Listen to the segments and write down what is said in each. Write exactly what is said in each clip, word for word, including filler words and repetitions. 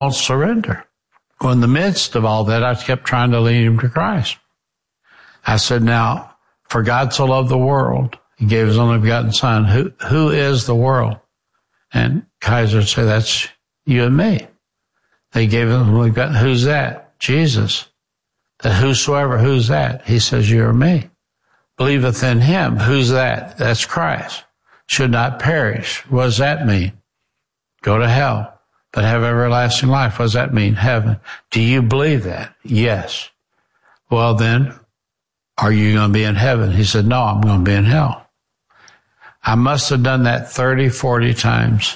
won't surrender. Well, in the midst of all that, I kept trying to lead him to Christ. I said, now, for God so loved the world, he gave his only begotten son. Who, who is the world? And Kaiser would say, that's you and me. They gave him only begotten. Who's that? Jesus. That whosoever, who's that? He says, you or me. Believeth in him. Who's that? That's Christ. Should not perish. What does that mean? Go to hell, but have everlasting life. What does that mean? Heaven. Do you believe that? Yes. Well, then, are you going to be in heaven? He said, no, I'm going to be in hell. I must have done that thirty, forty times.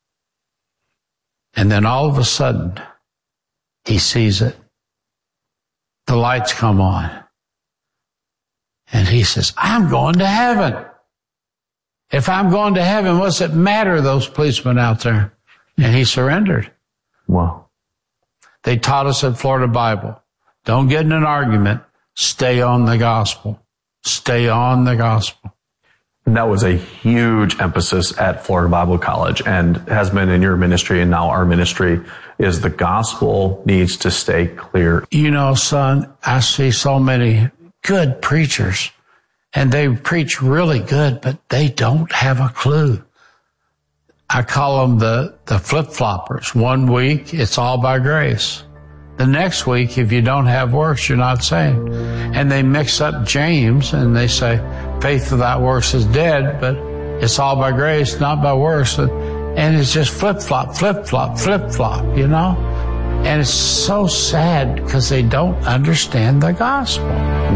And then all of a sudden, he sees it. The lights come on. And he says, I'm going to heaven. If I'm going to heaven, what's it matter, those policemen out there? And he surrendered. Wow. They taught us at Florida Bible, don't get in an argument, stay on the gospel. Stay on the gospel. And that was a huge emphasis at Florida Bible College and has been in your ministry and now our ministry is the gospel needs to stay clear. You know, son, I see so many good preachers and they preach really good, but they don't have a clue. I call them the, the flip-floppers. One week, it's all by grace. The next week, if you don't have works, you're not saved. And they mix up James and they say, faith without works is dead, but it's all by grace, not by works. And it's just flip-flop, flip-flop, flip-flop, you know? And it's so sad because they don't understand the gospel.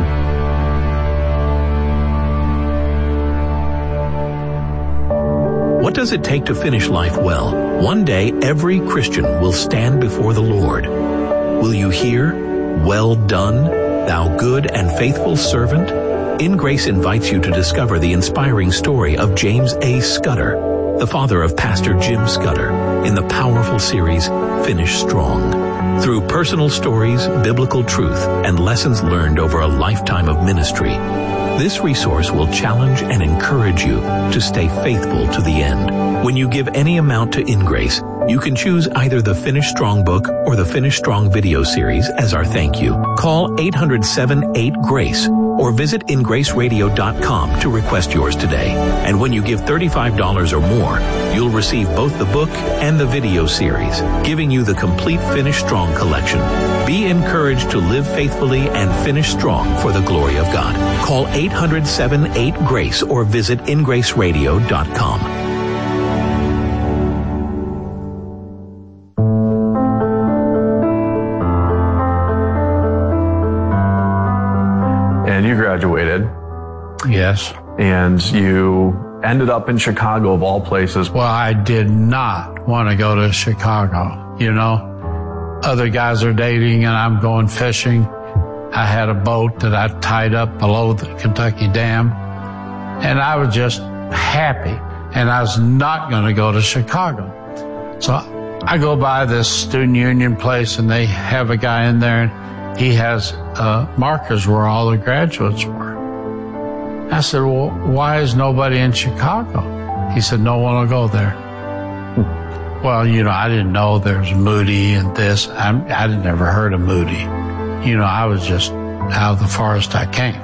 What does it take to finish life well? One day, every Christian will stand before the Lord. Will you hear, well done, thou good and faithful servant? In Grace invites you to discover the inspiring story of James A. Scudder, the father of Pastor Jim Scudder, in the powerful series, Finish Strong. Through personal stories, biblical truth, and lessons learned over a lifetime of ministry, this resource will challenge and encourage you to stay faithful to the end. When you give any amount to In Grace, you can choose either the Finish Strong book or the Finish Strong video series as our thank you. Call eight hundred, seven eight, GRACE or visit in grace radio dot com to request yours today. And when you give thirty-five dollars or more, you'll receive both the book and the video series, giving you the complete Finish Strong collection. Be encouraged to live faithfully and finish strong for the glory of God. Call eight hundred, seven eight, GRACE or visit in grace radio dot com. And you graduated. Yes. And you ended up in Chicago, of all places. Well, I did not want to go to Chicago. You know, other guys are dating and I'm going fishing. I had a boat that I tied up below the Kentucky Dam. And I was just happy. And I was not going to go to Chicago. So I go by this student union place and they have a guy in there and he has uh, markers where all the graduates were. I said, well, why is nobody in Chicago? He said, no one will go there. Well, you know, I didn't know there's Moody and this. I, I had never heard of Moody. You know, I was just out of the forest I came.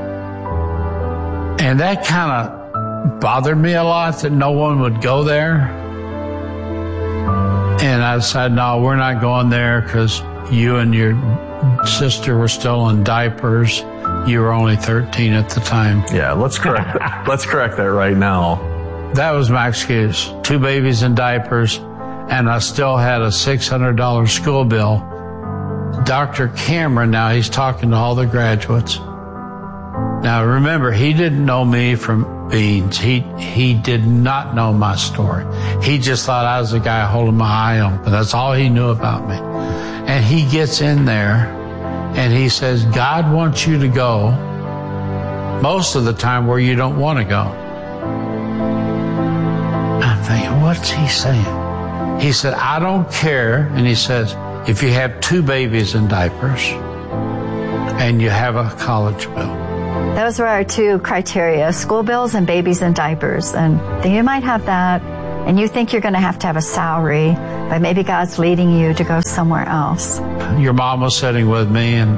And that kind of bothered me a lot that no one would go there. And I decided, no, we're not going there because you and your sister were still in diapers. You were only thirteen at the time. Yeah, let's correct that. Let's correct that right now. That was my excuse. Two babies in diapers, and I still had a six hundred dollars school bill. Doctor Cameron, now he's talking to all the graduates. Now remember, he didn't know me from beans. He he did not know my story. He just thought I was the guy holding my eye open. That's all he knew about me. And he gets in there and he says, God wants you to go most of the time where you don't want to go. I'm thinking, what's he saying? He said, I don't care. And he says, if you have two babies in diapers and you have a college bill. Those were our two criteria, school bills and babies in diapers. And you might have that, and you think you're going to have to have a salary, but maybe God's leading you to go somewhere else. Your mom was sitting with me, and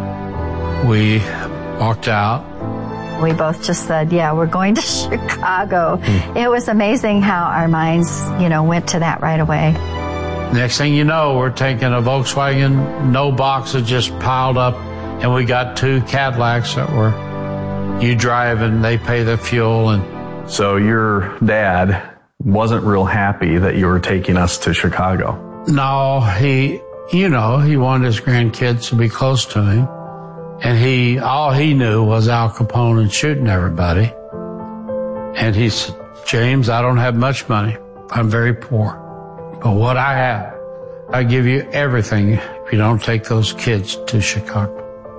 we walked out. We both just said, yeah, we're going to Chicago. Mm. It was amazing how our minds, you know, went to that right away. Next thing you know, we're taking a Volkswagen, no boxes just piled up, and we got two Cadillacs that were, you drive and they pay the fuel. And so your dad wasn't real happy that you were taking us to Chicago. No, he, you know, he wanted his grandkids to be close to him. And he, all he knew was Al Capone and shooting everybody. And he said, James, I don't have much money. I'm very poor. But what I have, I give you everything if you don't take those kids to Chicago.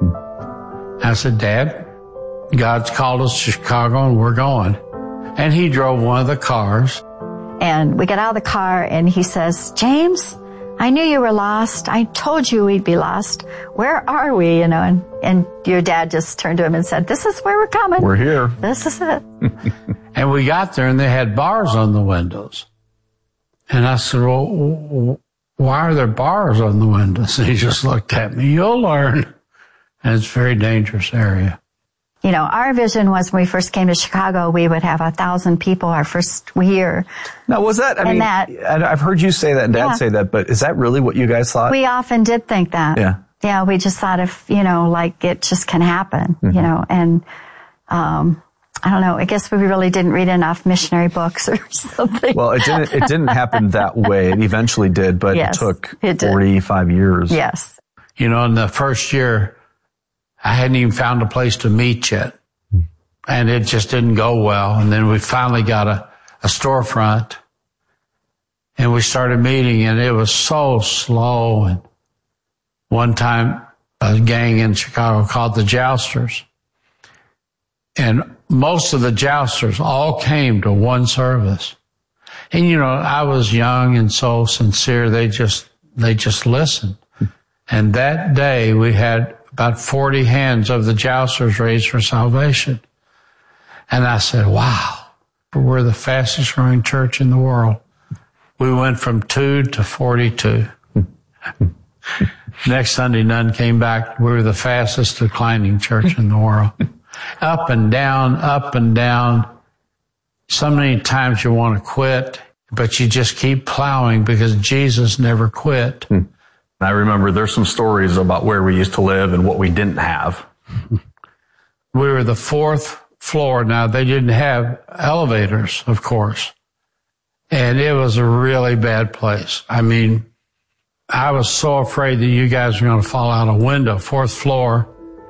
I said, Dad, God's called us to Chicago and we're going. And he drove one of the cars. And we got out of the car and he says, James, I knew you were lost. I told you we'd be lost. Where are we? You know, and, and your dad just turned to him and said, this is where we're coming. We're here. This is it. And we got there and they had bars on the windows. And I said, well, why are there bars on the windows? And he just looked at me. You'll learn. And it's a very dangerous area. You know, our vision was when we first came to Chicago, we would have a thousand people our first year. Now, was that, I and mean, that, I've heard you say that and Dad yeah. say that, but is that really what you guys thought? We often did think that. Yeah. Yeah, we just thought if, you know, like it just can happen, mm-hmm. you know, and, um, I don't know, I guess we really didn't read enough missionary books or something. Well, it didn't, it didn't happen that way. It eventually did, but yes, it took it forty-five years. Yes. You know, in the first year, I hadn't even found a place to meet yet. And it just didn't go well. And then we finally got a, a storefront and we started meeting and it was so slow. And one time a gang in Chicago called the Jousters. And most of the Jousters all came to one service. And, you know, I was young and so sincere. They just, they just listened. And that day we had about forty hands of the Jousters raised for salvation. And I said, wow, we're the fastest growing church in the world. We went from two to forty-two. Next Sunday, none came back. We were the fastest declining church in the world. Up and down, up and down. So many times you want to quit, but you just keep plowing because Jesus never quit. I remember there's some stories about where we used to live and what we didn't have. We were the fourth floor. Now, they didn't have elevators, of course. And it was a really bad place. I mean, I was so afraid that you guys were going to fall out a window, fourth floor.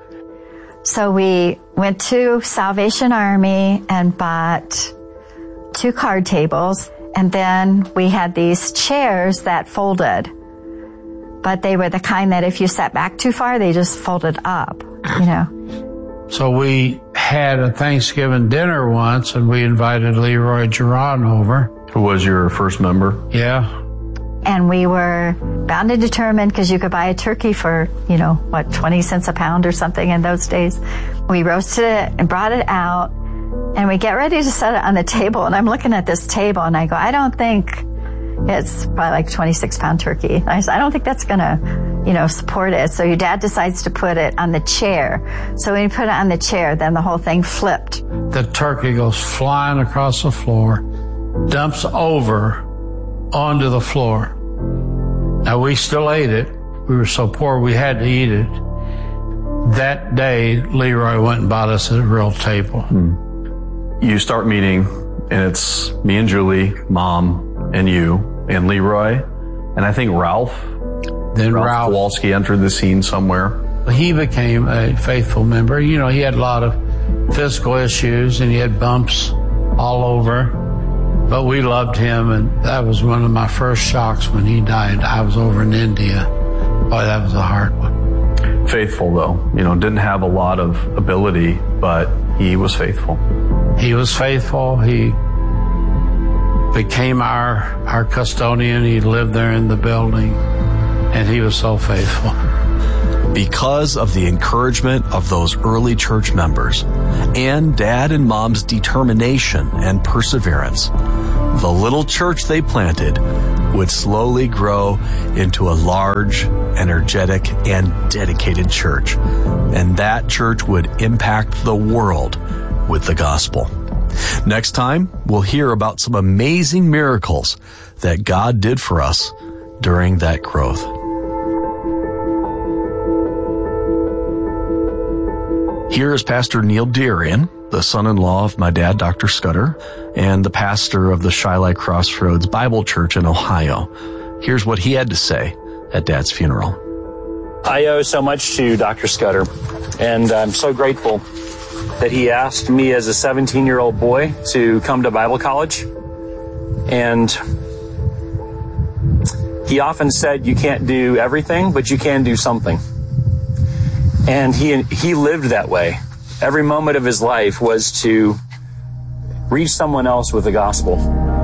So we went to Salvation Army and bought two card tables. And then we had these chairs that folded. But they were the kind that if you sat back too far, they just folded up, you know. So we had a Thanksgiving dinner once, and we invited Leroy Geron over. Who was your first member? Yeah. And we were bound and determined, because you could buy a turkey for, you know, what, twenty cents a pound or something in those days. We roasted it and brought it out, and we get ready to set it on the table. And I'm looking at this table, and I go, I don't think it's probably like twenty-six pound turkey. I said, I don't think that's going to, you know, support it. So your dad decides to put it on the chair. So when you put it on the chair, then the whole thing flipped. The turkey goes flying across the floor, dumps over onto the floor. Now, we still ate it. We were so poor we had to eat it. That day, Leroy went and bought us a real table. Hmm. You start meeting, and it's me and Julie, Mom, and you, and Leroy, and I think Ralph. Then Ralph, Ralph Kowalski entered the scene somewhere. He became a faithful member. You know, he had a lot of physical issues, and he had bumps all over. But we loved him, and that was one of my first shocks when he died. I was over in India. Boy, that was a hard one. Faithful, though. You know, didn't have a lot of ability, but he was faithful. He was faithful. He became our, our custodian. He lived there in the building, and he was so faithful. Because of the encouragement of those early church members and Dad and Mom's determination and perseverance, the little church they planted would slowly grow into a large, energetic, and dedicated church. And that church would impact the world with the gospel. Next time, we'll hear about some amazing miracles that God did for us during that growth. Here is Pastor Neil Deerian, the son-in-law of my dad, Doctor Scudder, and the pastor of the Shiloh Crossroads Bible Church in Ohio. Here's what he had to say at Dad's funeral. I owe so much to Doctor Scudder, and I'm so grateful that he asked me as a seventeen-year-old boy to come to Bible college. And he often said, you can't do everything, but you can do something. And he he lived that way. Every moment of his life was to reach someone else with the gospel.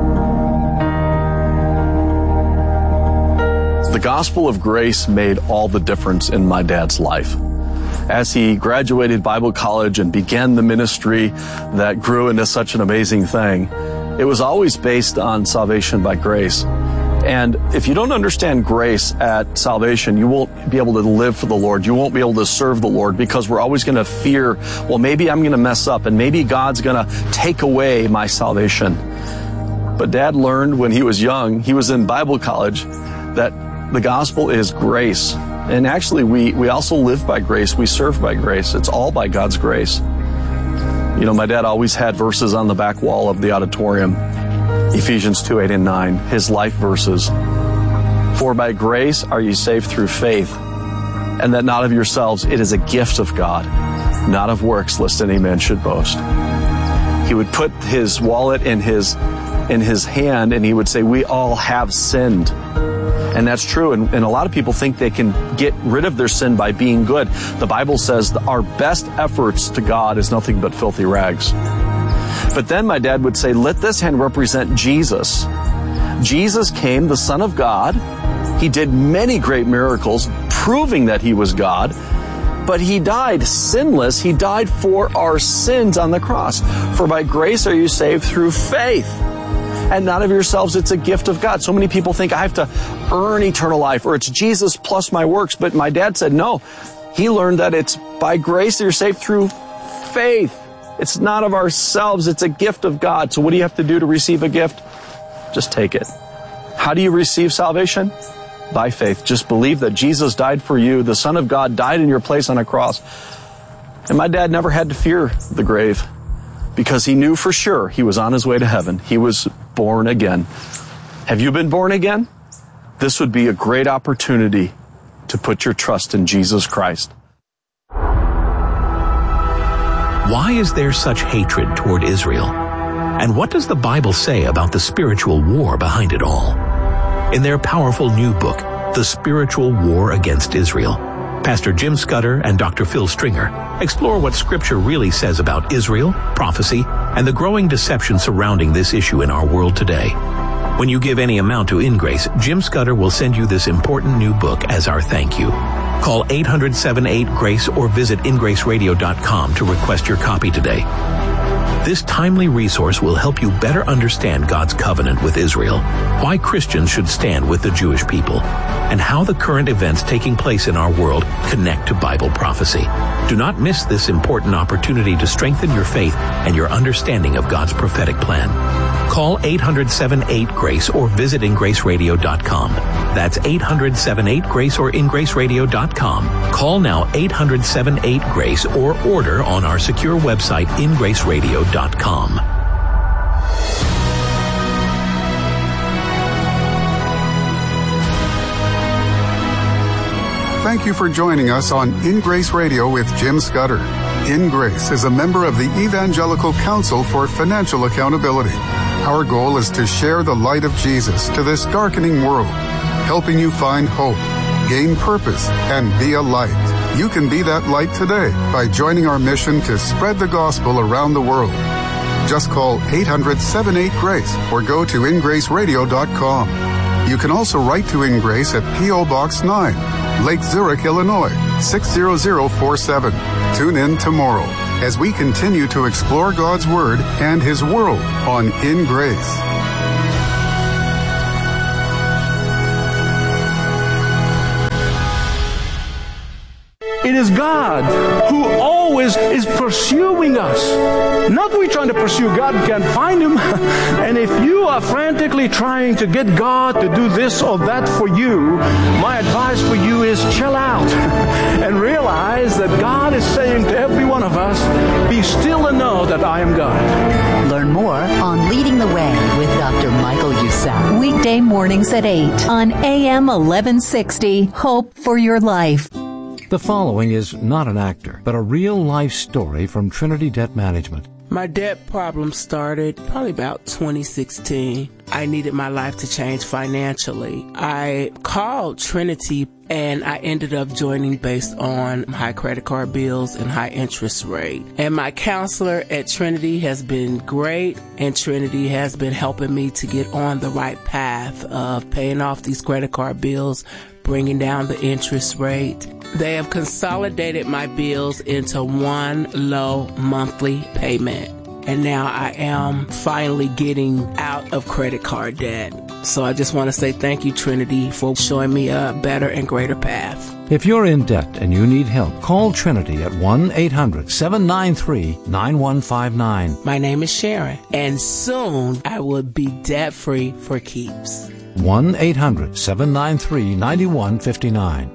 The gospel of grace made all the difference in my dad's life. As he graduated Bible college and began the ministry that grew into such an amazing thing, it was always based on salvation by grace. And if you don't understand grace at salvation, you won't be able to live for the Lord. You won't be able to serve the Lord, because we're always going to fear, well, maybe I'm going to mess up and maybe God's going to take away my salvation. But Dad learned when he was young, he was in Bible college, that the gospel is grace. And actually, we, we also live by grace. We serve by grace. It's all by God's grace. You know, my dad always had verses on the back wall of the auditorium. Ephesians two, eight, and nine, his life verses. For by grace are you saved through faith, and that not of yourselves, it is a gift of God, not of works, lest any man should boast. He would put his wallet in his in his hand, and he would say, we all have sinned. And that's true, and, and a lot of people think they can get rid of their sin by being good. The Bible says that our best efforts to God is nothing but filthy rags. But then my dad would say, let this hand represent Jesus. Jesus came, the Son of God. He did many great miracles, proving that he was God. But he died sinless. He died for our sins on the cross. For by grace are you saved through faith. And not of yourselves, it's a gift of God. So many people think I have to earn eternal life, or it's Jesus plus my works. But my dad said, no. He learned that it's by grace that you're saved through faith. It's not of ourselves. It's a gift of God. So what do you have to do to receive a gift? Just take it. How do you receive salvation? By faith. Just believe that Jesus died for you. The Son of God died in your place on a cross. And my dad never had to fear the grave, because he knew for sure he was on his way to heaven. He was born again. Have you been born again? This would be a great opportunity to put your trust in Jesus Christ. Why is there such hatred toward Israel? And what does the Bible say about the spiritual war behind it all? In their powerful new book, The Spiritual War Against Israel, Pastor Jim Scudder and Doctor Phil Stringer explore what Scripture really says about Israel, prophecy, and the growing deception surrounding this issue in our world today. When you give any amount to InGrace, Jim Scudder will send you this important new book as our thank you. Call eight hundred, seven eight, GRACE or visit in grace radio dot com to request your copy today. This timely resource will help you better understand God's covenant with Israel, why Christians should stand with the Jewish people, and how the current events taking place in our world connect to Bible prophecy. Do not miss this important opportunity to strengthen your faith and your understanding of God's prophetic plan. Call eight hundred, seven eight, GRACE or visit in grace radio dot com. That's eight hundred, seven eight, GRACE or in grace radio dot com. Call now eight hundred, seven eight, GRACE or order on our secure website in grace radio dot com. Thank you for joining us on In Grace Radio with Jim Scudder. In Grace is a member of the Evangelical Council for Financial Accountability. Our goal is to share the light of Jesus to this darkening world, helping you find hope, gain purpose, and be a light. You can be that light today by joining our mission to spread the gospel around the world. Just call eight hundred, seven eight, GRACE or go to in grace radio dot com. You can also write to In Grace at P O Box nine, Lake Zurich, Illinois, six zero zero four seven. Tune in tomorrow as we continue to explore God's Word and His world on In Grace. It is God who always is pursuing us. Not we trying to pursue God and can't find Him. And if you are frantically trying to get God to do this or that for you, my advice for you is chill out and realize that God is saying to every one of us, be still and know that I am God. Learn more on Leading the Way with Doctor Michael Youssef. Weekday mornings at eight on A M eleven sixty. Hope for your life. The following is not an actor, but a real-life story from Trinity Debt Management. My debt problem started probably about twenty sixteen. I needed my life to change financially. I called Trinity and I ended up joining based on high credit card bills and high interest rate. And my counselor at Trinity has been great, and Trinity has been helping me to get on the right path of paying off these credit card bills, bringing down the interest rate. They have consolidated my bills into one low monthly payment. And now I am finally getting out of credit card debt. So I just want to say thank you, Trinity, for showing me a better and greater path. If you're in debt and you need help, call Trinity at one eight hundred seven nine three nine one five nine. My name is Sharon, and soon I will be debt-free for keeps. one eight hundred seven nine three nine one five nine.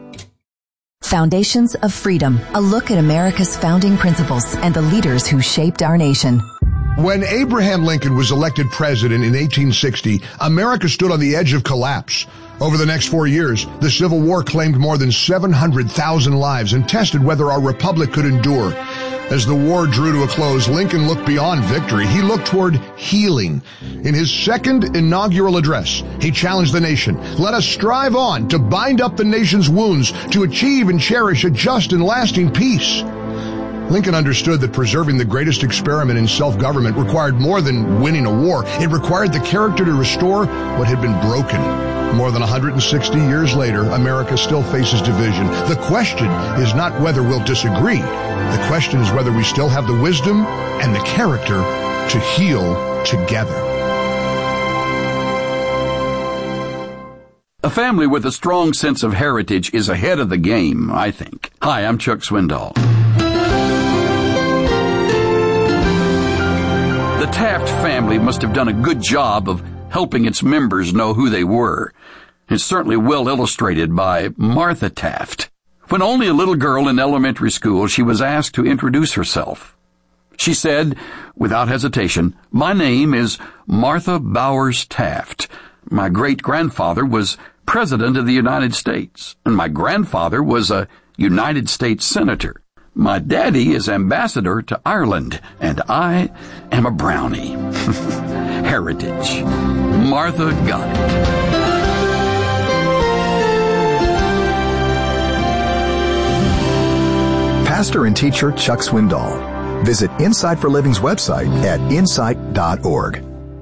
Foundations of Freedom, a look at America's founding principles and the leaders who shaped our nation. When Abraham Lincoln was elected president in eighteen sixty, America stood on the edge of collapse. Over the next four years, the Civil War claimed more than seven hundred thousand lives and tested whether our republic could endure. As the war drew to a close, Lincoln looked beyond victory. He looked toward healing. In his second inaugural address, he challenged the nation, "Let us strive on to bind up the nation's wounds, to achieve and cherish a just and lasting peace." Lincoln understood that preserving the greatest experiment in self-government required more than winning a war. It required the character to restore what had been broken. More than one hundred sixty years later, America still faces division. The question is not whether we'll disagree. The question is whether we still have the wisdom and the character to heal together. A family with a strong sense of heritage is ahead of the game, I think. Hi, I'm Chuck Swindoll. The Taft family must have done a good job of helping its members know who they were. It's certainly well illustrated by Martha Taft. When only a little girl in elementary school, she was asked to introduce herself. She said, without hesitation, "My name is Martha Bowers Taft. My great-grandfather was President of the United States, and my grandfather was a United States Senator. My daddy is ambassador to Ireland, and I am a brownie." Heritage. Martha got it. Pastor and teacher Chuck Swindoll. Visit Insight for Living's website at insight dot org.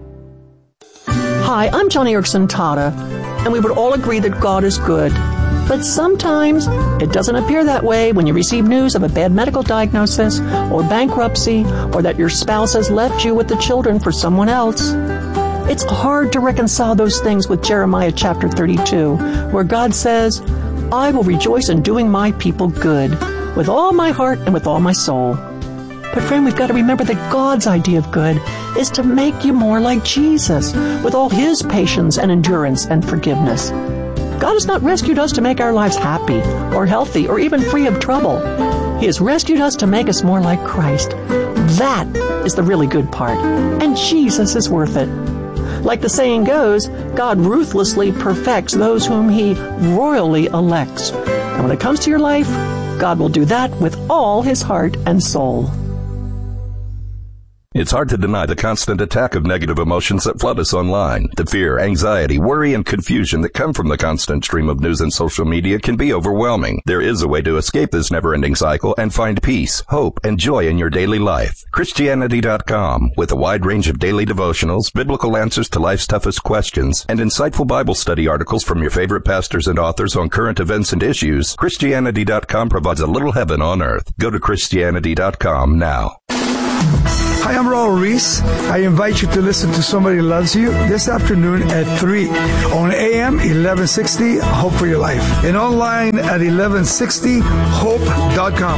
Hi, I'm Johnny Erickson Tata, and we would all agree that God is good. But sometimes it doesn't appear that way when you receive news of a bad medical diagnosis or bankruptcy, or that your spouse has left you with the children for someone else. It's hard to reconcile those things with Jeremiah chapter thirty-two, where God says, "I will rejoice in doing my people good, with all my heart and with all my soul." But friend, we've got to remember that God's idea of good is to make you more like Jesus, with all His patience and endurance and forgiveness. God has not rescued us to make our lives happy or healthy or even free of trouble. He has rescued us to make us more like Christ. That is the really good part, and Jesus is worth it. Like the saying goes, God ruthlessly perfects those whom He royally elects. And when it comes to your life, God will do that with all His heart and soul. It's hard to deny the constant attack of negative emotions that flood us online. The fear, anxiety, worry, and confusion that come from the constant stream of news and social media can be overwhelming. There is a way to escape this never-ending cycle and find peace, hope, and joy in your daily life. Christianity dot com, with a wide range of daily devotionals, biblical answers to life's toughest questions, and insightful Bible study articles from your favorite pastors and authors on current events and issues, Christianity dot com provides a little heaven on earth. Go to Christianity dot com now. Hi, I'm Raul Reese. I invite you to listen to Somebody Loves You this afternoon at three on A M eleven sixty, Hope for Your Life, and online at eleven sixty hope dot com.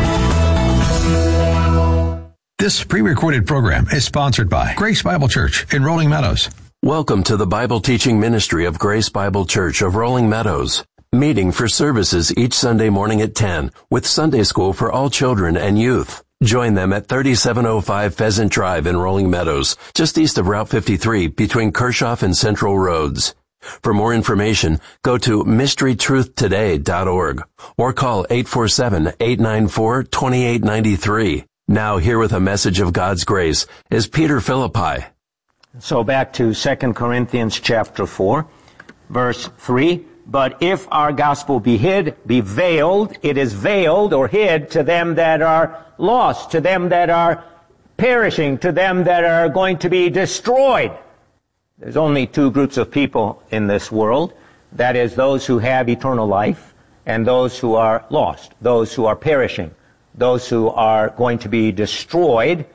This pre-recorded program is sponsored by Grace Bible Church in Rolling Meadows. Welcome to the Bible teaching ministry of Grace Bible Church of Rolling Meadows. Meeting for services each Sunday morning at ten with Sunday school for all children and youth. Join them at thirty-seven oh five Pheasant Drive in Rolling Meadows, just east of Route fifty-three between Kershaw and Central Roads. For more information, go to mystery truth today dot org or call eight four seven, eight nine four, two eight nine three. Now here with a message of God's grace is Peter Philippi. So back to Second Corinthians chapter four, verse three. But if our gospel be hid, be veiled, it is veiled or hid to them that are lost, to them that are perishing, to them that are going to be destroyed. There's only two groups of people in this world. That is those who have eternal life and those who are lost, those who are perishing, those who are going to be destroyed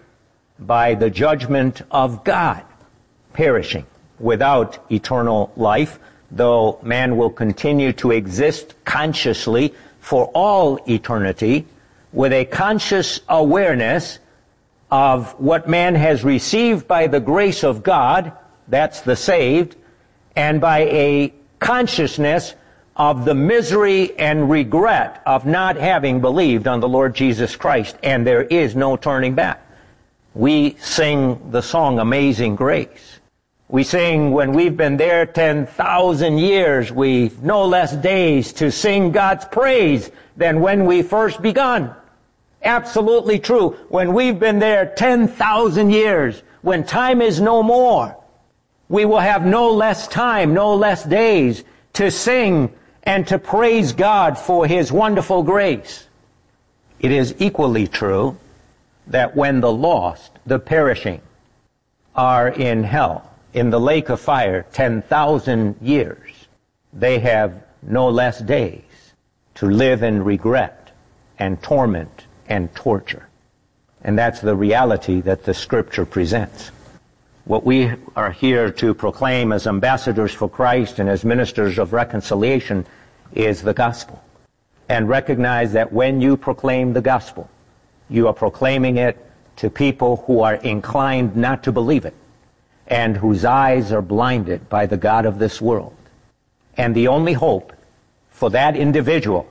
by the judgment of God, perishing without eternal life. Though man will continue to exist consciously for all eternity with a conscious awareness of what man has received by the grace of God, that's the saved, and by a consciousness of the misery and regret of not having believed on the Lord Jesus Christ, and there is no turning back. We sing the song Amazing Grace. We sing, when we've been there ten thousand years, we've no less days to sing God's praise than when we first begun. Absolutely true. When we've been there ten thousand years, when time is no more, we will have no less time, no less days to sing and to praise God for His wonderful grace. It is equally true that when the lost, the perishing, are in hell, in the lake of fire, ten thousand years, they have no less days to live in regret and torment and torture. And that's the reality that the Scripture presents. What we are here to proclaim as ambassadors for Christ and as ministers of reconciliation is the gospel. And recognize that when you proclaim the gospel, you are proclaiming it to people who are inclined not to believe it, and whose eyes are blinded by the God of this world. And the only hope for that individual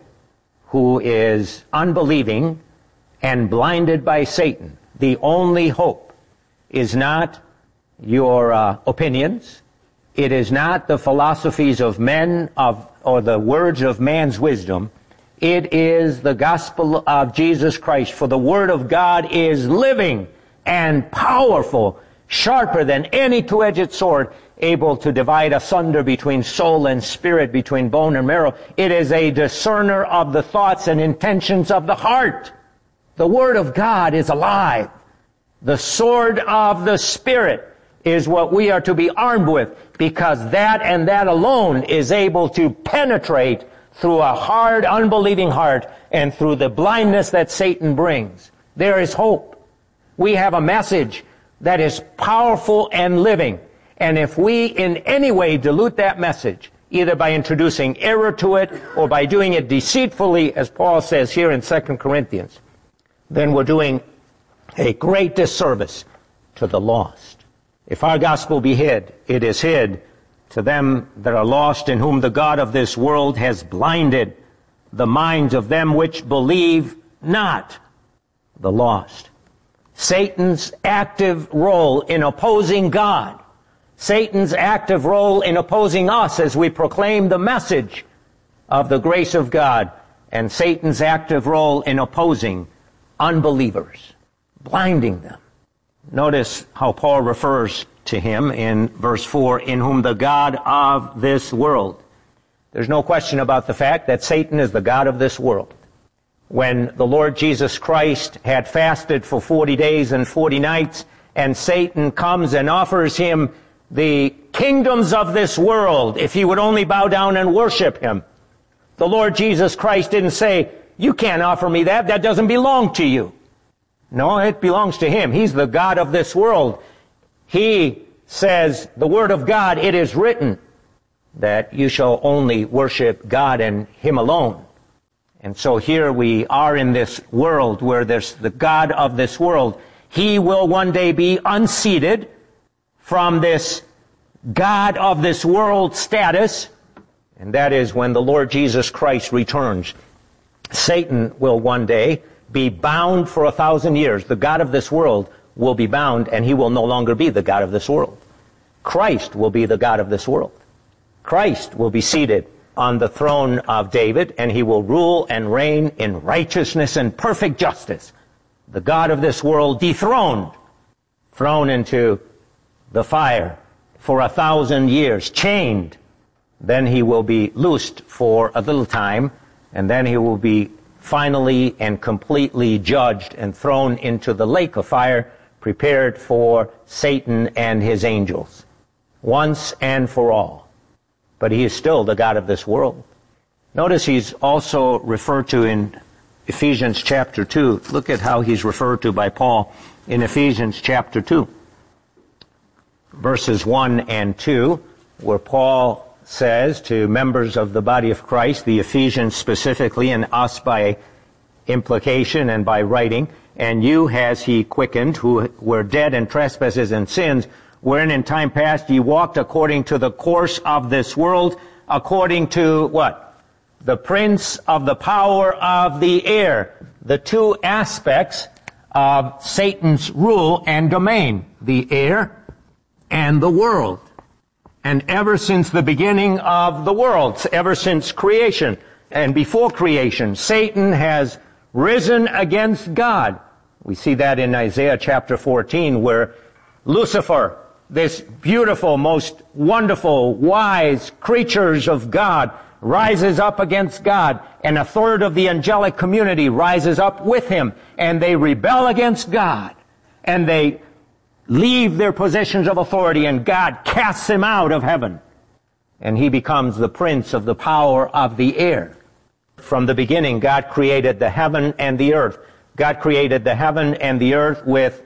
who is unbelieving and blinded by Satan, the only hope is not your uh, opinions. It is not the philosophies of men of, or the words of man's wisdom. It is the gospel of Jesus Christ. For the word of God is living and powerful, sharper than any two-edged sword, able to divide asunder between soul and spirit, between bone and marrow. It is a discerner of the thoughts and intentions of the heart. The Word of God is alive. The sword of the Spirit is what we are to be armed with, because that and that alone is able to penetrate through a hard, unbelieving heart and through the blindness that Satan brings. There is hope. We have a message that is powerful and living. And if we in any way dilute that message, either by introducing error to it or by doing it deceitfully, as Paul says here in Second Corinthians, then we're doing a great disservice to the lost. If our gospel be hid, it is hid to them that are lost, in whom the God of this world has blinded the minds of them which believe not, the lost. Satan's active role in opposing God, Satan's active role in opposing us as we proclaim the message of the grace of God, and Satan's active role in opposing unbelievers, blinding them. Notice how Paul refers to him in verse four, in whom the God of this world. There's no question about the fact that Satan is the God of this world. When the Lord Jesus Christ had fasted for forty days and forty nights, and Satan comes and offers him the kingdoms of this world if he would only bow down and worship him, the Lord Jesus Christ didn't say, "You can't offer me that. That doesn't belong to you." No, it belongs to him. He's the God of this world. He says, the word of God, it is written that you shall only worship God and him alone. And so here we are in this world where there's the God of this world. He will one day be unseated from this God of this world status, and that is when the Lord Jesus Christ returns. Satan will one day be bound for a thousand years. The God of this world will be bound, and he will no longer be the God of this world. Christ will be the God of this world. Christ will be seated on the throne of David, and he will rule and reign in righteousness and perfect justice. The God of this world dethroned, thrown into the fire for a thousand years, chained. Then he will be loosed for a little time, and then he will be finally and completely judged and thrown into the lake of fire prepared for Satan and his angels, once and for all. But he is still the God of this world. Notice he's also referred to in Ephesians chapter two. Look at how he's referred to by Paul in Ephesians chapter two, verses one and two, where Paul says to members of the body of Christ, the Ephesians specifically, and us by implication and by writing, and you has he quickened, who were dead in trespasses and sins, wherein in time past ye walked according to the course of this world, according to what? The prince of the power of the air. The two aspects of Satan's rule and domain, the air and the world. And ever since the beginning of the world, ever since creation and before creation, Satan has risen against God. We see that in Isaiah chapter fourteen, where Lucifer, this beautiful, most wonderful, wise creatures of God, rises up against God, and a third of the angelic community rises up with him, and they rebel against God, and they leave their positions of authority, and God casts him out of heaven, and he becomes the prince of the power of the air. From the beginning, God created the heaven and the earth. God created the heaven and the earth with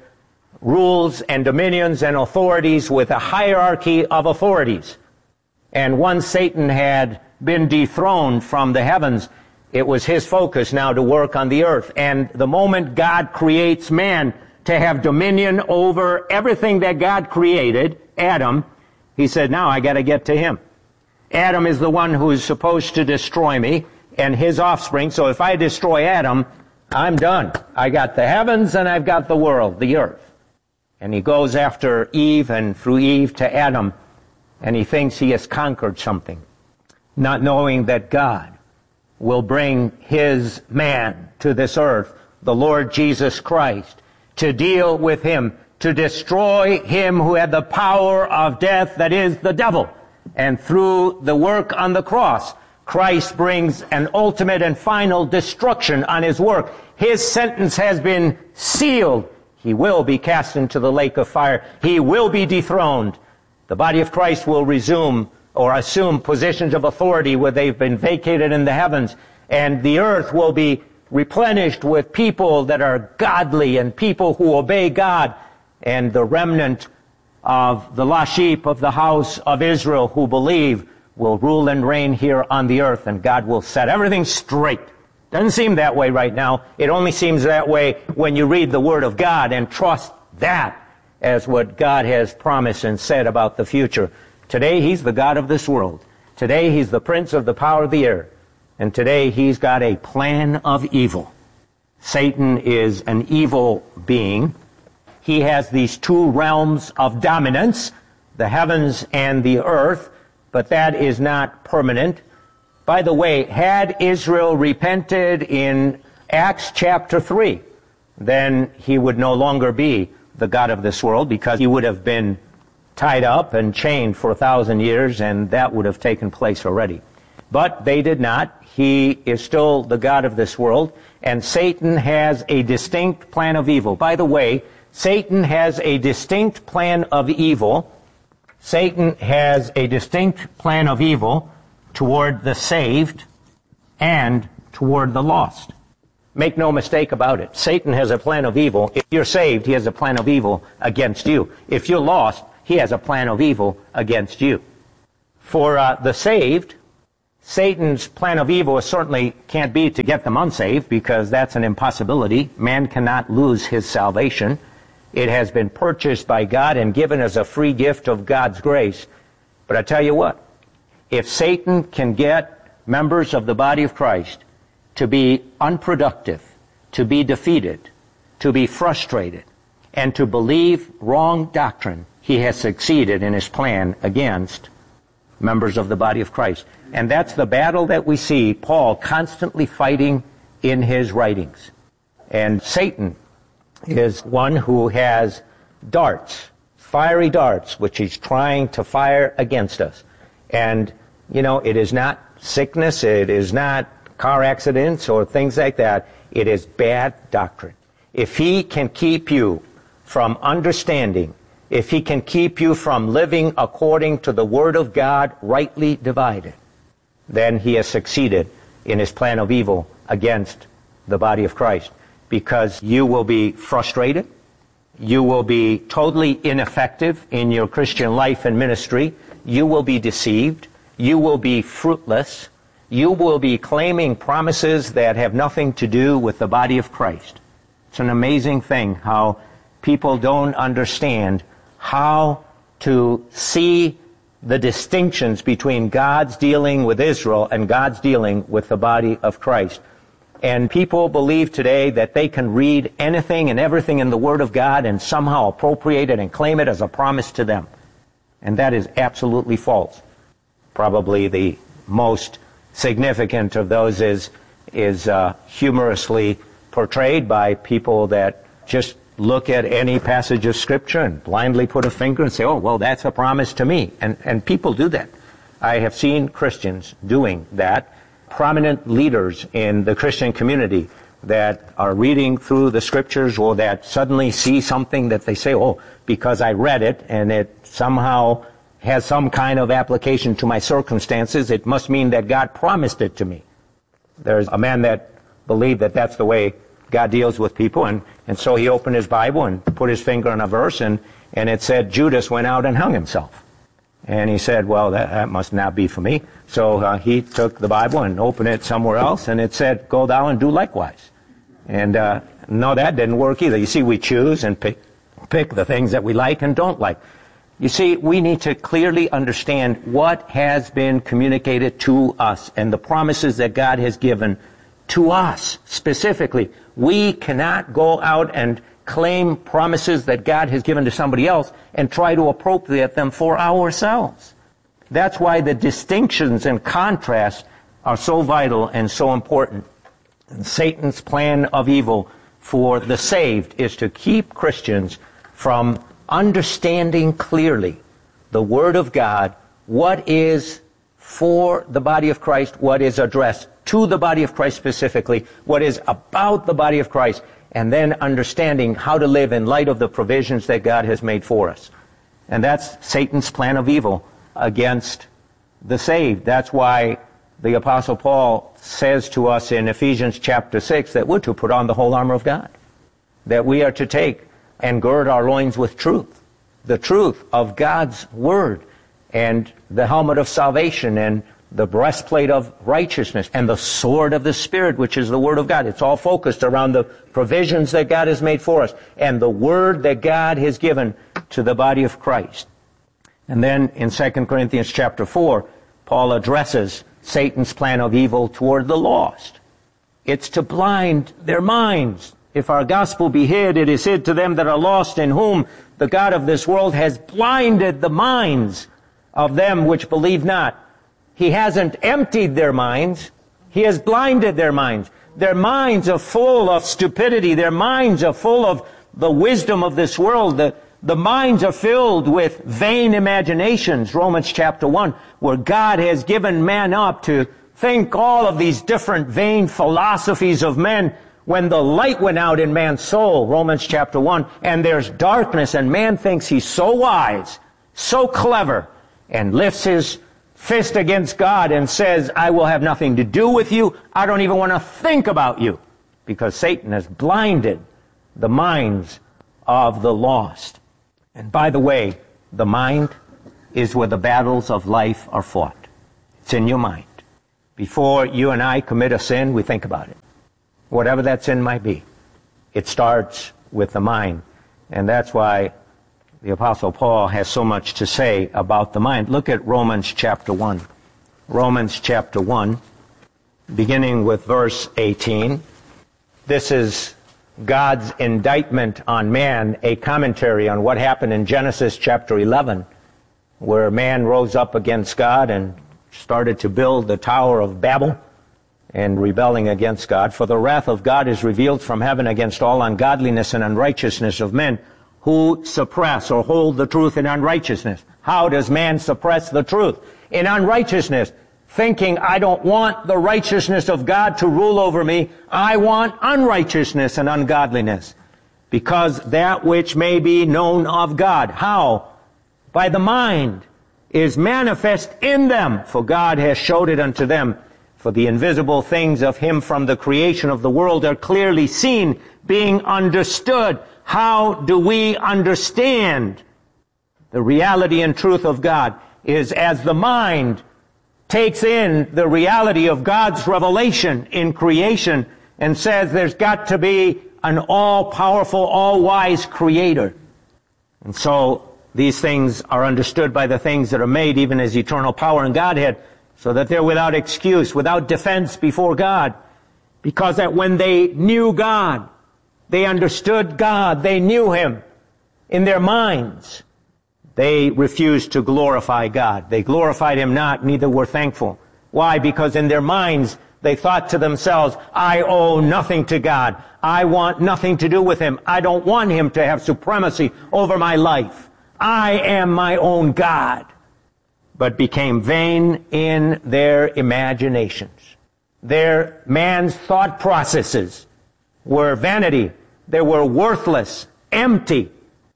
rules and dominions and authorities, with a hierarchy of authorities. And once Satan had been dethroned from the heavens, it was his focus now to work on the earth. And the moment God creates man to have dominion over everything that God created, Adam, he said, now I got to get to him. Adam is the one who is supposed to destroy me and his offspring. So if I destroy Adam, I'm done. I got the heavens and I've got the world, the earth. And he goes after Eve, and through Eve to Adam, and he thinks he has conquered something, not knowing that God will bring his man to this earth, the Lord Jesus Christ, to deal with him, to destroy him who had the power of death, that is, the devil. And through the work on the cross, Christ brings an ultimate and final destruction on his work. His sentence has been sealed. He will be cast into the lake of fire. He will be dethroned. The body of Christ will resume or assume positions of authority where they've been vacated in the heavens, and the earth will be replenished with people that are godly and people who obey God, and the remnant of the lost sheep of the house of Israel who believe will rule and reign here on the earth, and God will set everything straight. Doesn't seem that way right now. It only seems that way when you read the Word of God and trust that as what God has promised and said about the future. Today, he's the God of this world. Today, he's the prince of the power of the air. And today, he's got a plan of evil. Satan is an evil being. He has these two realms of dominance, the heavens and the earth, but that is not permanent. By the way, had Israel repented in Acts chapter three, then he would no longer be the God of this world, because he would have been tied up and chained for a thousand years, and that would have taken place already. But they did not. He is still the God of this world, and Satan has a distinct plan of evil. By the way, Satan has a distinct plan of evil. Satan has a distinct plan of evil toward the saved and toward the lost. Make no mistake about it. Satan has a plan of evil. If you're saved, he has a plan of evil against you. If you're lost, he has a plan of evil against you. For uh, the saved, Satan's plan of evil certainly can't be to get them unsaved, because that's an impossibility. Man cannot lose his salvation. It has been purchased by God and given as a free gift of God's grace. But I tell you what, if Satan can get members of the body of Christ to be unproductive, to be defeated, to be frustrated, and to believe wrong doctrine, he has succeeded in his plan against members of the body of Christ. And that's the battle that we see Paul constantly fighting in his writings. And Satan is one who has darts, fiery darts, which he's trying to fire against us. And, you know, it is not sickness, it is not car accidents or things like that. It is bad doctrine. If he can keep you from understanding, if he can keep you from living according to the Word of God rightly divided, then he has succeeded in his plan of evil against the body of Christ. Because you will be frustrated, you will be totally ineffective in your Christian life and ministry, you will be deceived, you will be fruitless, you will be claiming promises that have nothing to do with the body of Christ. It's an amazing thing how people don't understand how to see the distinctions between God's dealing with Israel and God's dealing with the body of Christ. And people believe today that they can read anything and everything in the Word of God and somehow appropriate it and claim it as a promise to them. And that is absolutely false. Probably the most significant of those is, is uh, humorously portrayed by people that just look at any passage of Scripture and blindly put a finger and say, oh, well, that's a promise to me. And, and people do that. I have seen Christians doing that. Prominent leaders in the Christian community that are reading through the Scriptures or that suddenly see something that they say, oh, because I read it and it somehow has some kind of application to my circumstances, it must mean that God promised it to me. There's a man that believed that that's the way God deals with people, and, and so he opened his Bible and put his finger on a verse, and, and it said Judas went out and hung himself. And he said, well, that, that must not be for me. So uh, he took the Bible and opened it somewhere else, and it said, go thou and do likewise. And uh, no, that didn't work either. You see, we choose and pick, pick the things that we like and don't like. You see, we need to clearly understand what has been communicated to us and the promises that God has given to us specifically. We cannot go out and claim promises that God has given to somebody else and try to appropriate them for ourselves. That's why the distinctions and contrasts are so vital and so important. And Satan's plan of evil for the saved is to keep Christians from understanding clearly the Word of God, what is for the body of Christ, what is addressed to the body of Christ specifically, what is about the body of Christ, and then understanding how to live in light of the provisions that God has made for us. And that's Satan's plan of evil against the saved. That's why the Apostle Paul says to us in Ephesians chapter six that we're to put on the whole armor of God, that we are to take and gird our loins with truth, the truth of God's Word, and the helmet of salvation, and the breastplate of righteousness, and the sword of the Spirit, which is the Word of God. It's all focused around the provisions that God has made for us, and the Word that God has given to the body of Christ. And then in Second Corinthians chapter four, Paul addresses Satan's plan of evil toward the lost. It's to blind their minds. If our gospel be hid, it is hid to them that are lost, in whom the God of this world has blinded the minds of them which believe not. He hasn't emptied their minds. He has blinded their minds. Their minds are full of stupidity. Their minds are full of the wisdom of this world. The, the minds are filled with vain imaginations, Romans chapter one, where God has given man up to think all of these different vain philosophies of men, when the light went out in man's soul, Romans chapter one, and there's darkness, and man thinks he's so wise, so clever, and lifts his fist against God and says, I will have nothing to do with you. I don't even want to think about you. because Satan has blinded the minds of the lost. And by the way, the mind is where the battles of life are fought. It's in your mind. Before you and I commit a sin, we think about it. Whatever that sin might be, it starts with the mind. And that's why the Apostle Paul has so much to say about the mind. Look at Romans chapter one. Romans chapter one, beginning with verse eighteen. This is God's indictment on man, a commentary on what happened in Genesis chapter eleven, where man rose up against God and started to build the Tower of Babel and rebelling against God. For the wrath of God is revealed from heaven against all ungodliness and unrighteousness of men who suppress or hold the truth in unrighteousness. How does man suppress the truth? In unrighteousness, thinking, I don't want the righteousness of God to rule over me. I want unrighteousness and ungodliness, because that which may be known of God. How? By the mind is manifest in them, for God has showed it unto them. For the invisible things of him from the creation of the world are clearly seen, being understood. How do we understand the reality and truth of God? Is as the mind takes in the reality of God's revelation in creation and says there's got to be an all-powerful, all-wise creator. And so these things are understood by the things that are made, even as eternal power and Godhead, so that they're without excuse, without defense before God. Because that when they knew God, they understood God, they knew him in their minds, they refused to glorify God. They glorified him not, neither were thankful. Why? Because in their minds, they thought to themselves, I owe nothing to God. I want nothing to do with him. I don't want him to have supremacy over my life. I am my own God. But became vain in their imaginations. Their man's thought processes were vanity. They were worthless, empty.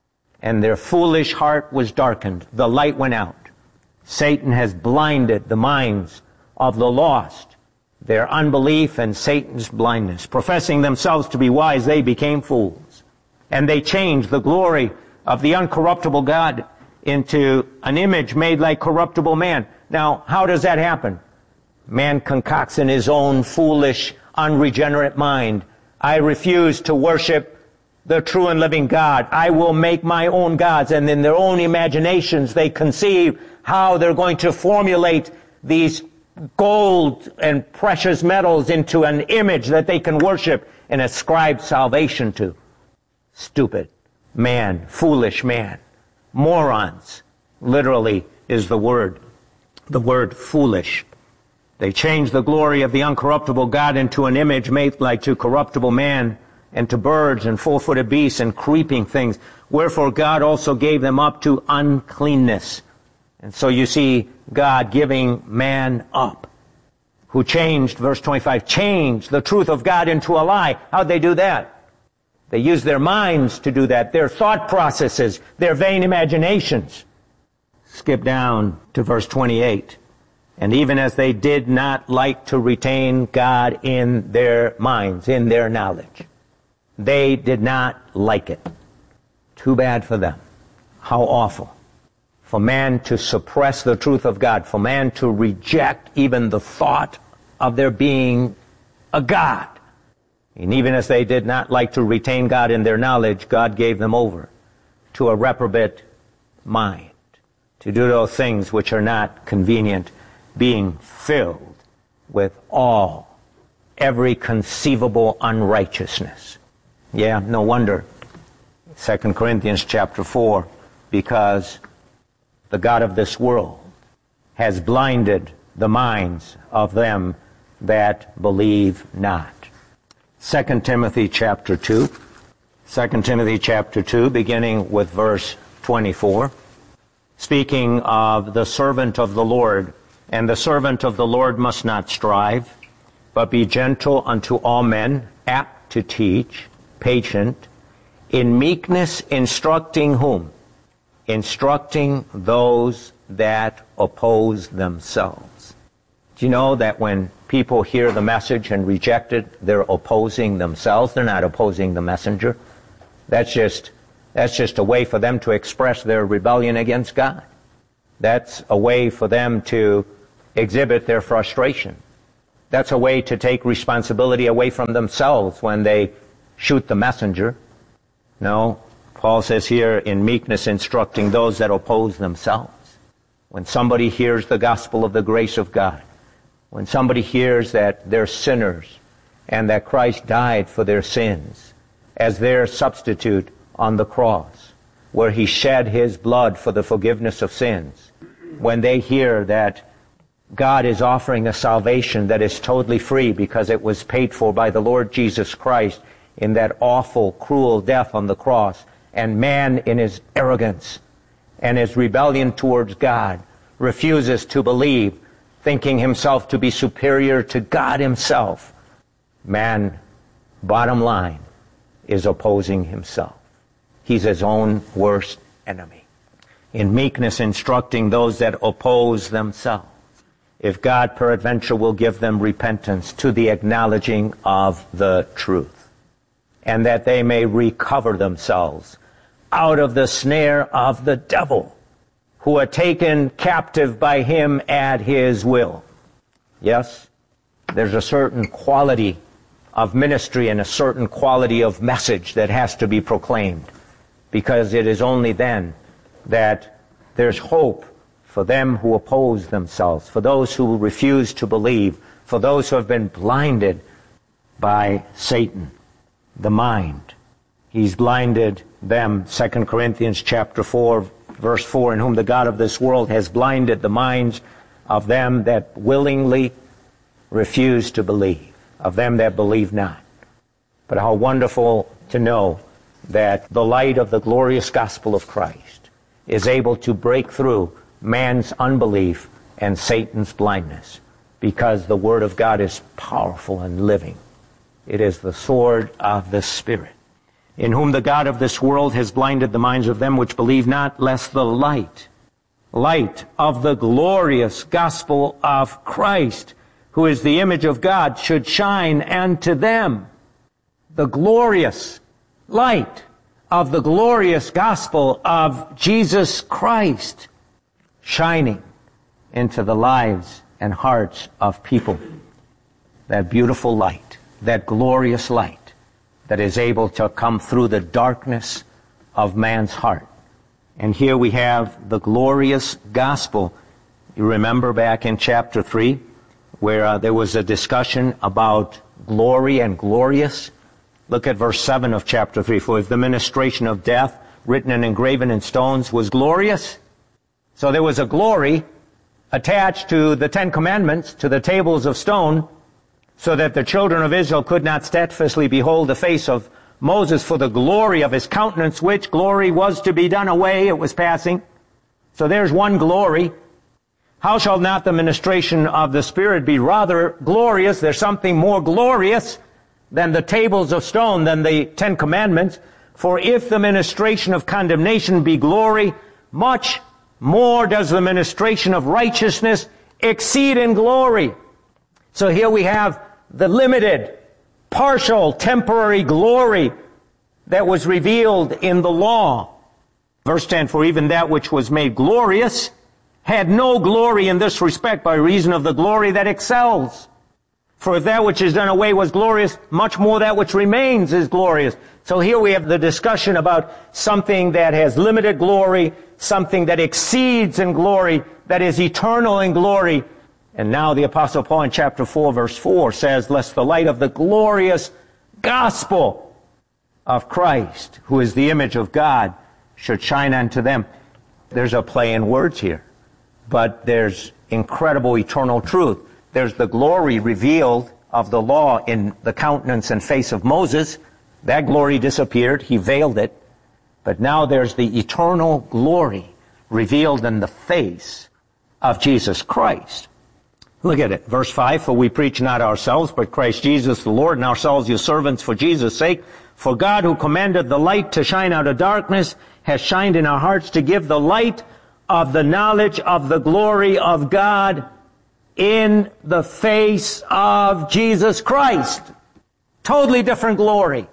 And their foolish heart was darkened. The light went out. Satan has blinded the minds of the lost. Their unbelief and Satan's blindness. Professing themselves to be wise, they became fools. And they changed the glory of the uncorruptible God into an image made like corruptible man. Now, how does that happen? Man concocts in his own foolish, unregenerate mind, I refuse to worship the true and living God. I will make my own gods. And in their own imaginations, they conceive how they're going to formulate these gold and precious metals into an image that they can worship and ascribe salvation to. Stupid man, foolish man, morons, literally is the word, the word foolish. They changed the glory of the uncorruptible God into an image made like to corruptible man, and to birds and four-footed beasts and creeping things. Wherefore God also gave them up to uncleanness. And so you see God giving man up, who changed, verse twenty-five, changed the truth of God into a lie. How'd they do that? They used their minds to do that, their thought processes, their vain imaginations. Skip down to verse twenty-eight. And even as they did not like to retain God in their minds, in their knowledge, they did not like it. Too bad for them. How awful. For man to suppress the truth of God, for man to reject even the thought of there being a God. And even as they did not like to retain God in their knowledge, God gave them over to a reprobate mind, to do those things which are not convenient, being filled with all, every conceivable unrighteousness. Yeah, no wonder. Second Corinthians chapter four, because the God of this world has blinded the minds of them that believe not. Second Timothy chapter two. Second Timothy chapter two, beginning with verse twenty-four. Speaking of the servant of the Lord, and the servant of the Lord must not strive, but be gentle unto all men, apt to teach, patient, in meekness instructing whom? Instructing those that oppose themselves. Do you know that when people hear the message and reject it, they're opposing themselves. They're not opposing the messenger. That's just, that's just a way for them to express their rebellion against God. That's a way for them to exhibit their frustration. That's a way to take responsibility away from themselves when they shoot the messenger. No, Paul says here, in meekness instructing those that oppose themselves. When somebody hears the gospel of the grace of God, when somebody hears that they're sinners and that Christ died for their sins as their substitute on the cross, where he shed his blood for the forgiveness of sins, when they hear that God is offering a salvation that is totally free because it was paid for by the Lord Jesus Christ in that awful, cruel death on the cross, and man in his arrogance and his rebellion towards God refuses to believe, thinking himself to be superior to God himself. Man, bottom line, is opposing himself. He's his own worst enemy. In meekness instructing those that oppose themselves, if God peradventure will give them repentance to the acknowledging of the truth, and that they may recover themselves out of the snare of the devil, who are taken captive by him at his will. Yes, there's a certain quality of ministry and a certain quality of message that has to be proclaimed, because it is only then that there's hope for them who oppose themselves, for those who refuse to believe, for those who have been blinded by Satan, the mind. He's blinded them, Second Corinthians chapter four, verse four, in whom the God of this world has blinded the minds of them that willingly refuse to believe, of them that believe not. But how wonderful to know that the light of the glorious gospel of Christ is able to break through man's unbelief and Satan's blindness, because the Word of God is powerful and living. It is the sword of the Spirit, in whom the God of this world has blinded the minds of them which believe not, lest the light, light of the glorious gospel of Christ, who is the image of God, should shine unto them. The glorious light of the glorious gospel of Jesus Christ, shining into the lives and hearts of people. That beautiful light, that glorious light that is able to come through the darkness of man's heart. And here we have the glorious gospel. You remember back in chapter three, where uh, there was a discussion about glory and glorious. Look at verse seven of chapter three. For if the ministration of death, written and engraven in stones, was glorious, so there was a glory attached to the Ten Commandments, to the tables of stone, so that the children of Israel could not steadfastly behold the face of Moses for the glory of his countenance, which glory was to be done away. It was passing. So there's one glory. How shall not the ministration of the Spirit be rather glorious? There's something more glorious than the tables of stone, than the Ten Commandments. For if the ministration of condemnation be glory, much more does the ministration of righteousness exceed in glory. So here we have the limited, partial, temporary glory that was revealed in the law. Verse ten, for even that which was made glorious had no glory in this respect by reason of the glory that excels. For if that which is done away was glorious, much more that which remains is glorious. So here we have the discussion about something that has limited glory, something that exceeds in glory, that is eternal in glory. And now the Apostle Paul in chapter four, verse four says, lest the light of the glorious gospel of Christ, who is the image of God, should shine unto them. There's a play in words here, but there's incredible eternal truth. There's the glory revealed of the law in the countenance and face of Moses. That glory disappeared. He veiled it. But now there's the eternal glory revealed in the face of Jesus Christ. Look at it. Verse five, for we preach not ourselves, but Christ Jesus the Lord, and ourselves your servants for Jesus' sake. For God, who commanded the light to shine out of darkness, has shined in our hearts to give the light of the knowledge of the glory of God in the face of Jesus Christ. Totally different glory.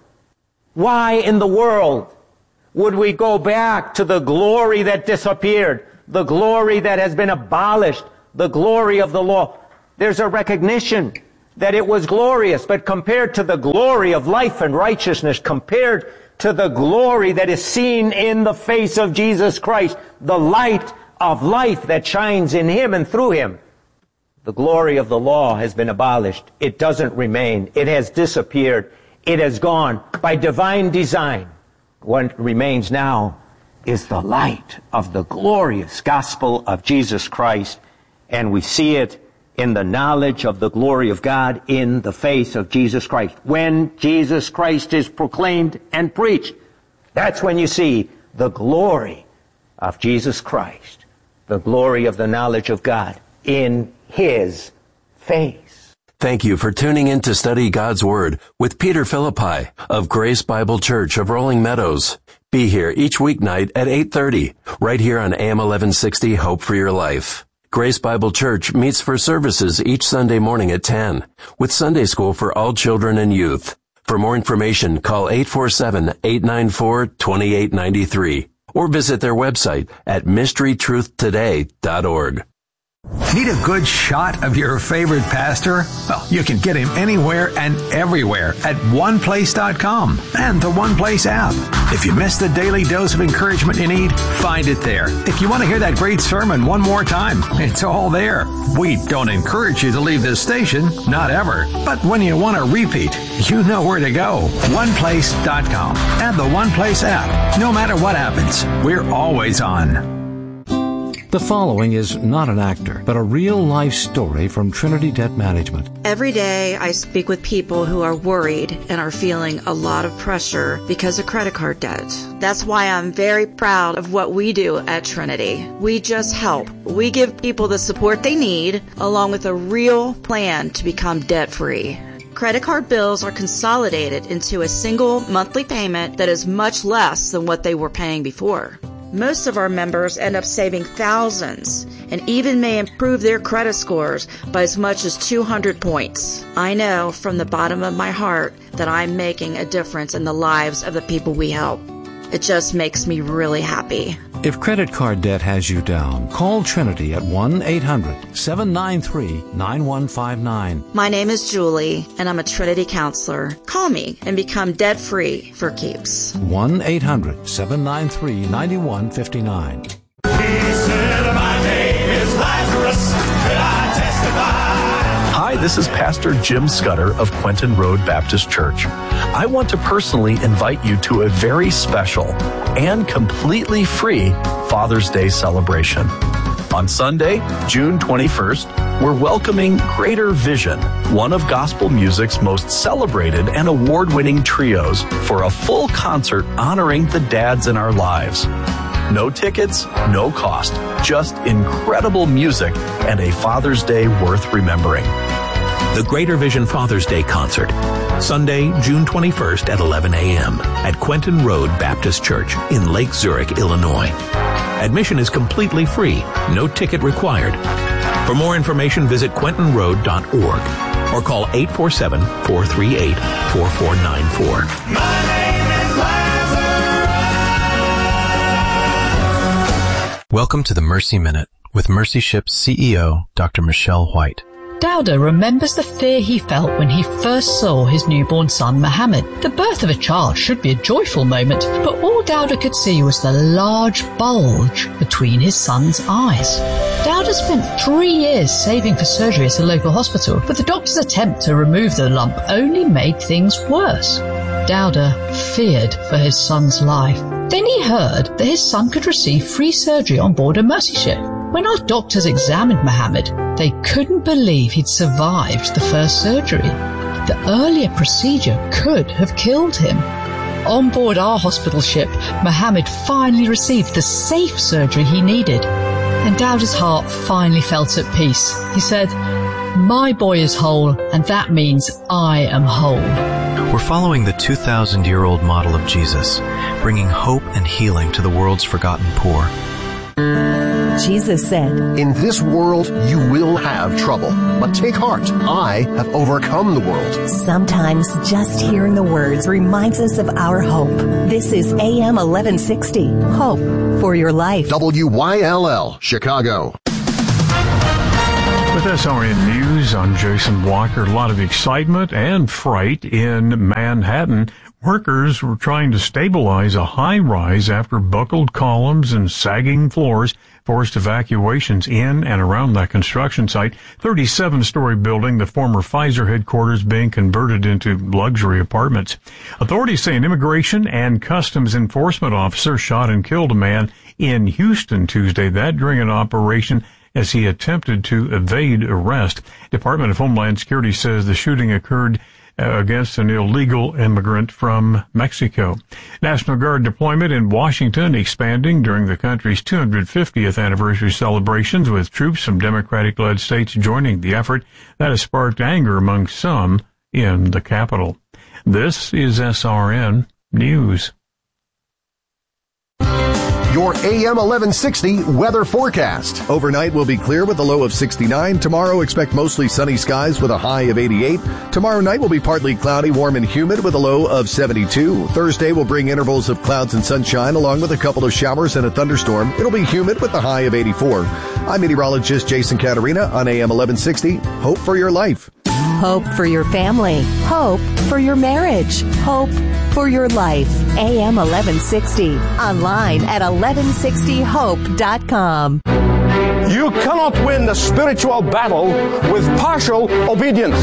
Why in the world would we go back to the glory that disappeared, the glory that has been abolished, the glory of the law? There's a recognition that it was glorious, but compared to the glory of life and righteousness, compared to the glory that is seen in the face of Jesus Christ, the light of life that shines in Him and through Him, the glory of the law has been abolished. It doesn't remain. It has disappeared. It has gone by divine design. What remains now is the light of the glorious gospel of Jesus Christ, and we see it in the knowledge of the glory of God in the face of Jesus Christ. When Jesus Christ is proclaimed and preached, that's when you see the glory of Jesus Christ, the glory of the knowledge of God in His face. Thank you for tuning in to Study God's Word with Peter Philippi of Grace Bible Church of Rolling Meadows. Be here each weeknight at eight thirty, right here on A M eleven sixty, Hope for Your Life. Grace Bible Church meets for services each Sunday morning at ten, with Sunday school for all children and youth. For more information, call eight four seven, eight nine four, two eight nine three or visit their website at mystery truth today dot org. Need a good shot of your favorite pastor? Well, you can get him anywhere and everywhere at one place dot com and the One Place app. If you missed the daily dose of encouragement you need, find it there. If you want to hear that great sermon one more time, it's all there. We don't encourage you to leave this station, not ever. But when you want a repeat, you know where to go. one place dot com and the One Place app. No matter what happens, we're always on. The following is not an actor, but a real-life story from Trinity Debt Management. Every day I speak with people who are worried and are feeling a lot of pressure because of credit card debt. That's why I'm very proud of what we do at Trinity. We just help. We give people the support they need, along with a real plan to become debt-free. Credit card bills are consolidated into a single monthly payment that is much less than what they were paying before. Most of our members end up saving thousands and even may improve their credit scores by as much as two hundred points. I know from the bottom of my heart that I'm making a difference in the lives of the people we help. It just makes me really happy. If credit card debt has you down, call Trinity at one eight hundred, seven nine three, nine one five nine. My name is Julie, and I'm a Trinity counselor. Call me and become debt-free for keeps. one eight hundred, seven nine three, nine one five nine. He said, my name is Lazarus, could I testify? Hi, this is Pastor Jim Scudder of Quentin Road Baptist Church. I want to personally invite you to a very special and completely free Father's Day celebration. On Sunday, June twenty-first, we're welcoming Greater Vision, one of gospel music's most celebrated and award-winning trios, for a full concert honoring the dads in our lives. No tickets, no cost, just incredible music and a Father's Day worth remembering. The Greater Vision Father's Day Concert, Sunday, June twenty-first at eleven a.m. at Quentin Road Baptist Church in Lake Zurich, Illinois. Admission is completely free, no ticket required. For more information, visit quentin road dot org or call eight four seven, four three eight, four four nine four. My name is Lazarus. Welcome to the Mercy Minute with Mercy Ship's C E O, Doctor Michelle White. Dowda remembers the fear he felt when he first saw his newborn son, Mohammed. The birth of a child should be a joyful moment, but all Dowda could see was the large bulge between his son's eyes. Dowda spent three years saving for surgery at a local hospital, but the doctor's attempt to remove the lump only made things worse. Dowda feared for his son's life. Then he heard that his son could receive free surgery on board a Mercy ship. When our doctors examined Mohammed, they couldn't believe he'd survived the first surgery. The earlier procedure could have killed him. On board our hospital ship, Mohammed finally received the safe surgery he needed. And Dowda's heart finally felt at peace. He said, "My boy is whole, and that means I am whole." We're following the two thousand year old model of Jesus, bringing hope and healing to the world's forgotten poor. Jesus said, "In this world you will have trouble, but take heart. I have overcome the world." Sometimes just hearing the words reminds us of our hope. This is A M eleven sixty, Hope for Your Life. W Y L L, Chicago. With S R N News, I'm Jason Walker. A lot of excitement and fright in Manhattan. Workers were trying to stabilize a high-rise after buckled columns and sagging floors forced evacuations in and around that construction site. thirty-seven story building, the former Pfizer headquarters, being converted into luxury apartments. Authorities say an immigration and customs enforcement officer shot and killed a man in Houston Tuesday, that during an operation as he attempted to evade arrest. Department of Homeland Security says the shooting occurred uh, against an illegal immigrant from Mexico. National Guard deployment in Washington expanding during the country's two hundred fiftieth anniversary celebrations, with troops from Democratic-led states joining the effort. That has sparked anger among some in the capital. This is S R N News. Your A M eleven sixty weather forecast. Overnight will be clear with a low of sixty-nine. Tomorrow, expect mostly sunny skies with a high of eighty-eight. Tomorrow night will be partly cloudy, warm and humid with a low of seventy-two. Thursday will bring intervals of clouds and sunshine along with a couple of showers and a thunderstorm. It'll be humid with a high of eighty-four. I'm meteorologist Jason Caterina on A M eleven sixty. Hope for your life. Hope for your family. Hope for your marriage. Hope for your life. A M eleven sixty. Online at eleven sixty hope dot com. You cannot win the spiritual battle with partial obedience.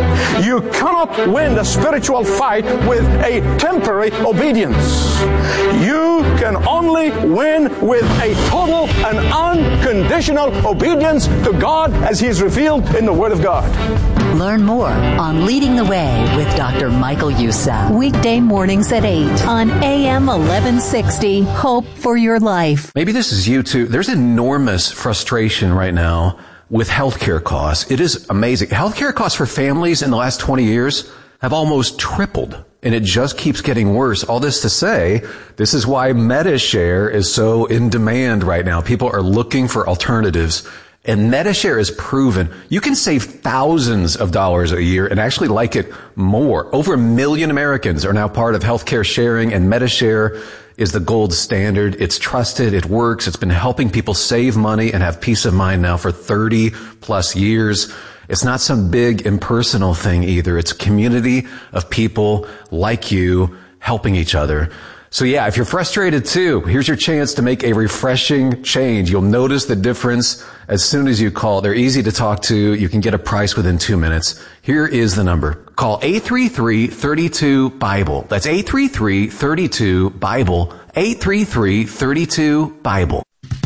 You cannot win the spiritual fight with a temporary obedience. You can only win with a total and unconditional obedience to God as He is revealed in the Word of God. Learn more on Leading the Way with Doctor Michael Youssef. Weekday mornings at eight on A M eleven sixty. Hope for your life. Maybe this is you too. There's enormous frustration right now with healthcare costs. It is amazing. Healthcare costs for families in the last twenty years have almost tripled, and it just keeps getting worse. All this to say, this is why MediShare is so in demand right now. People are looking for alternatives. And MediShare is proven you can save thousands of dollars a year and actually like it more. Over a million Americans are now part of healthcare sharing, and MediShare is the gold standard. It's trusted. It works. It's been helping people save money and have peace of mind now for thirty plus years. It's not some big impersonal thing either. It's a community of people like you helping each other. So yeah, if you're frustrated too, here's your chance to make a refreshing change. You'll notice the difference as soon as you call. They're easy to talk to. You can get a price within two minutes. Here is the number. Call eight three three, three two, BIBLE. That's eight three three, three two, BIBLE. eight three three, three two, BIBLE.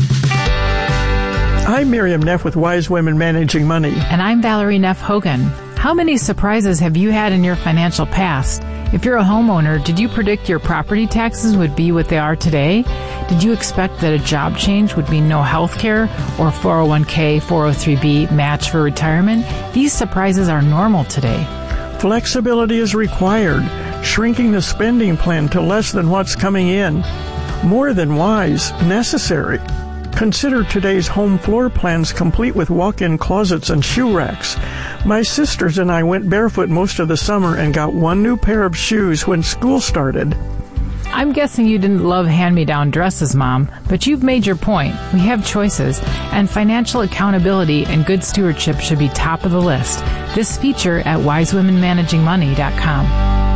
I'm Miriam Neff with Wise Women Managing Money. And I'm Valerie Neff Hogan. How many surprises have you had in your financial past? If you're a homeowner, did you predict your property taxes would be what they are today? Did you expect that a job change would mean no health care or four oh one k, four oh three b match for retirement? These surprises are normal today. Flexibility is required, shrinking the spending plan to less than what's coming in. More than wise, necessary. Consider today's home floor plans complete with walk-in closets and shoe racks. My sisters and I went barefoot most of the summer and got one new pair of shoes when school started. I'm guessing you didn't love hand-me-down dresses, Mom, but you've made your point. We have choices, and financial accountability and good stewardship should be top of the list. This feature at wise women managing money dot com.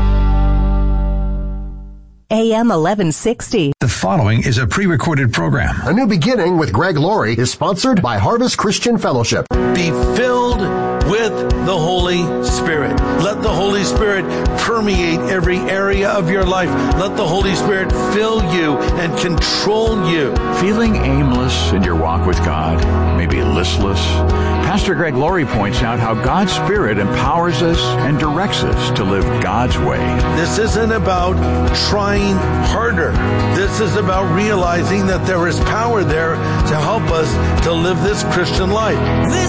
A M eleven sixty. The following is a pre-recorded program. A New Beginning with Greg Laurie is sponsored by Harvest Christian Fellowship. Be filled with the Holy Spirit. Let the Holy Spirit permeate every area of your life. Let the Holy Spirit fill you and control you. Feeling aimless in your walk with God, maybe listless? Pastor Greg Laurie points out how God's Spirit empowers us and directs us to live God's way. This isn't about trying harder. This is about realizing that there is power there to help us to live this Christian life. This